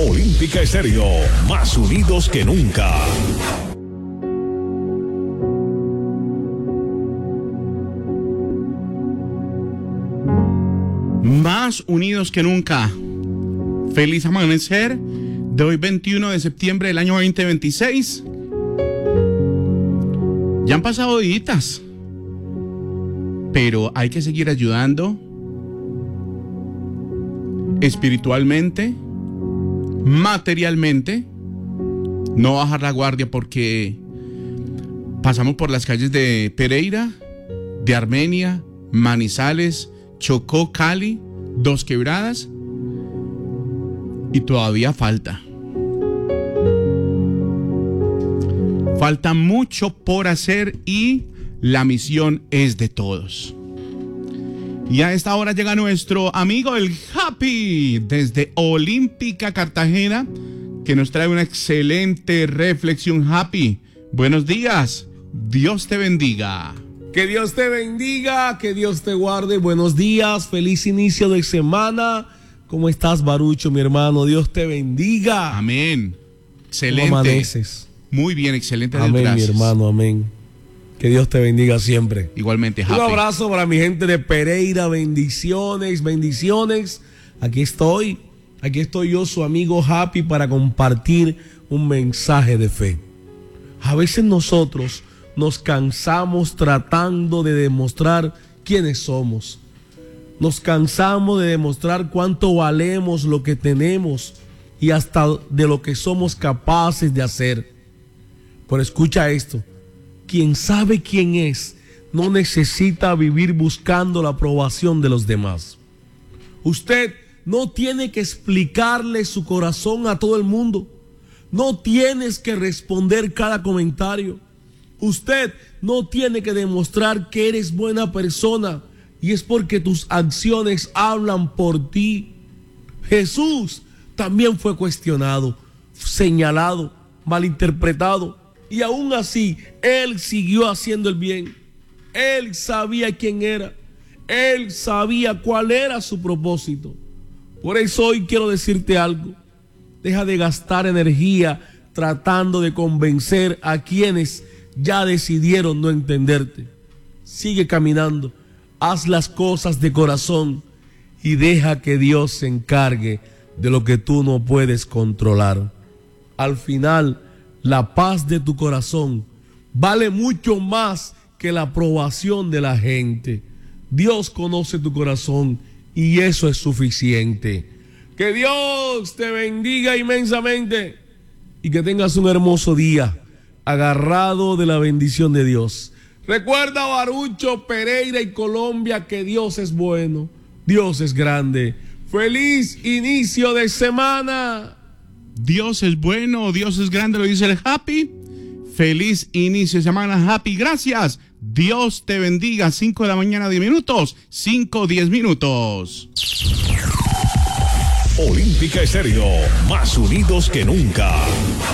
Olímpica Estéreo, más unidos que nunca. Más unidos que nunca. Feliz amanecer de hoy 21 de septiembre del año 2026. Ya han pasado días, pero hay que seguir ayudando espiritualmente, materialmente, no bajar la guardia, porque pasamos por las calles de Pereira, de Armenia, Manizales, Chocó, Cali, Dos Quebradas, y todavía falta mucho por hacer, y la misión es de todos. Y a esta hora llega nuestro amigo el Happy desde Olímpica Cartagena, que nos trae una excelente reflexión. Happy, buenos días, Dios te bendiga. Que Dios te bendiga, que Dios te guarde. Buenos días, feliz inicio de semana. ¿Cómo estás, Barucho, mi hermano? Dios te bendiga. Amén. Excelente. ¿Cómo amaneces? Muy bien, excelente. Amén, gracias. mi hermano, amén. Que Dios te bendiga siempre. Igualmente, Happy. Un abrazo para mi gente de Pereira, bendiciones, bendiciones. Aquí estoy yo, su amigo Happy, para compartir un mensaje de fe. A veces nosotros nos cansamos tratando de demostrar quiénes somos. Nos cansamos de demostrar cuánto valemos, lo que tenemos y hasta de lo que somos capaces de hacer. Pero escucha esto: quien sabe quién es no necesita vivir buscando la aprobación de los demás. Usted no tiene que explicarle su corazón a todo el mundo. No tienes que responder cada comentario. Usted no tiene que demostrar que eres buena persona, y es porque tus acciones hablan por ti. Jesús también fue cuestionado, señalado, malinterpretado, y aún así él siguió haciendo el bien. Él sabía quién era, él sabía cuál era su propósito. Por eso hoy quiero decirte algo: deja de gastar energía tratando de convencer a quienes ya decidieron no entenderte. Sigue caminando, haz las cosas de corazón y deja que Dios se encargue de lo que tú no puedes controlar. Al final, la paz de tu corazón vale mucho más que la aprobación de la gente. Dios conoce tu corazón y eso es suficiente. Que Dios te bendiga inmensamente y que tengas un hermoso día, agarrado de la bendición de Dios. Recuerda, Barucho, Pereira y Colombia, que Dios es bueno, Dios es grande. ¡Feliz inicio de semana! Dios es bueno, Dios es grande, lo dice el Happy. Feliz inicio de semana, Happy. Gracias. Dios te bendiga. 5 de la mañana, 10 minutos. 5:10 minutos. Olímpica Estéreo, más unidos que nunca.